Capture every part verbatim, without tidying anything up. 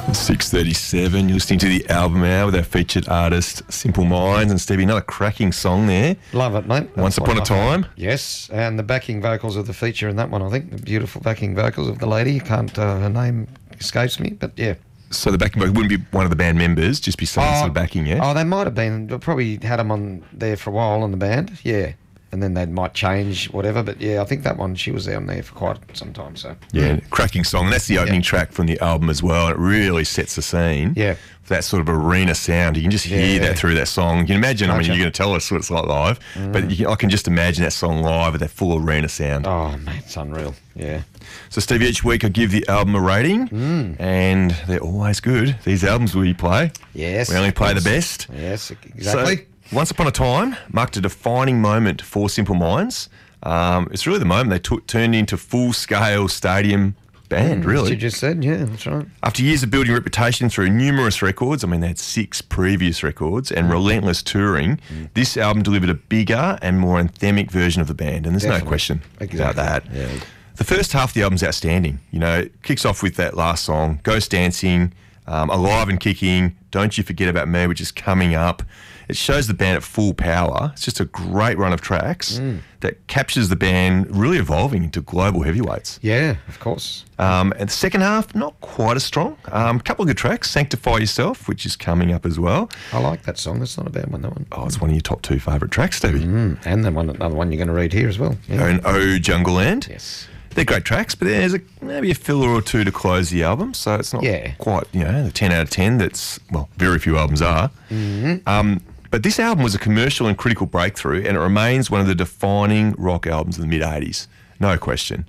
six thirty-seven, you're listening to the Album Hour with our featured artist, Simple Minds. And Stevie, another cracking song there. Love it, mate. Once That's Upon a Time. Yes, and the backing vocals of the feature in that one, I think. The beautiful backing vocals of the lady. Can't, uh, her name escapes me, but yeah. So the backing vocal wouldn't be one of the band members, just be someone Oh, sort of backing, yeah? Oh, they might have been. They probably had them on there for a while in the band, yeah. And then they might change, whatever. But yeah, I think that one, she was on there for quite some time. So Yeah, cracking song. And that's the opening Yeah. track from the album as well. It really sets the scene. Yeah. For that sort of arena sound. You can just hear Yeah. that through that song. You can imagine, I mean, Gotcha. you're going to tell us what it's like live, but you can, I can just imagine that song live with that full arena sound. Oh, mate, it's unreal. Yeah. So, Stevie, each week I give the album a rating, Mm. and they're always good. These albums we play, Yes. we only of play the course. best. Yes, exactly. So, Once Upon a Time marked a defining moment for Simple Minds. Um, it's really the moment they took, turned into full-scale stadium band, As really. you just said, yeah, that's right. After years of building reputation through numerous records, I mean, they had six previous records, and relentless touring, this album delivered a bigger and more anthemic version of the band, and there's no Definitely. question about Exactly. that. Yeah. The first half of the album's outstanding. You know, it kicks off with that last song, Ghost Dancing, um, Alive and Kicking, Don't You Forget About Me, which is coming up. It shows the band at full power. It's just a great run of tracks that captures the band really evolving into global heavyweights. Yeah, of course. Um, and the second half, not quite as strong. A um, couple of good tracks, Sanctify Yourself, which is coming up as well. I like that song. That's not a bad one, that one. Oh, it's one of your top two favourite tracks, Stevie. Mm. And then one, another one you're going to read here as well. Yeah. And Oh Jungle Land. Yes. They're great tracks, but there's a, maybe a filler or two to close the album, so it's not Yeah. quite, you know, the ten out of ten that's, well, very few albums are. Mm-hmm. Um, but this album was a commercial and critical breakthrough, and it remains one of the defining rock albums of the mid-eighties, no question.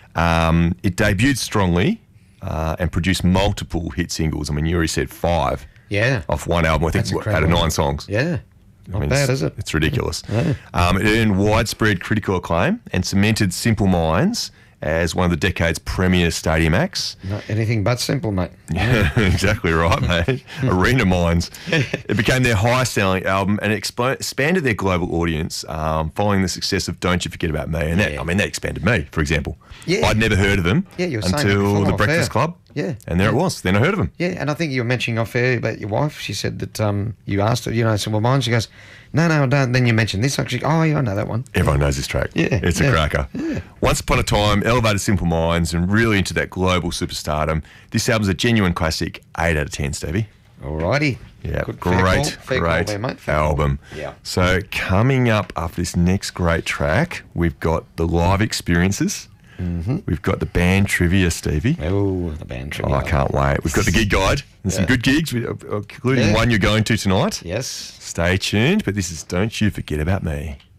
Um, it debuted strongly uh, and produced multiple hit singles. I mean, you already said five Yeah. off one album, I think, That's out of incredible. nine songs. Yeah. Not I mean, bad, it's, is it? It's ridiculous. Yeah. Um, it earned widespread critical acclaim and cemented Simple Minds as one of the decade's premier stadium acts. Not anything but simple, mate. Yeah, exactly right, mate. Arena Minds. It became their highest-selling album and it expo- expanded their global audience um, following the success of Don't You Forget About Me. And that, Yeah. I mean, that expanded me, for example. Yeah. I'd never heard of them Yeah, you were saying that until before, The off Breakfast air. Club. Yeah. And there it was. Then I heard of them. Yeah, and I think you were mentioning off air about your wife. She said that um, you asked her, you know, Simple Minds. She goes, no, no, I don't. Then you mentioned this song. She goes, oh, yeah, I know that one. Everyone knows this track. Yeah, It's a yeah, cracker. Once Upon a Time elevated Simple Minds and really into that global superstardom. This album's a genuine classic, eight out of ten, Stevie. Alrighty. Yeah, Good, fair great, call, fair call great there, mate. Fair call. album. Yeah. So coming up after this next great track, we've got the live experiences. Mm-hmm. We've got the band trivia, Stevie. Oh, the band Oh, trivia. I can't wait. We've got the gig guide and some Yeah. good gigs, including Yeah. one you're going to tonight. Yes. Stay tuned, but this is Don't You Forget About Me.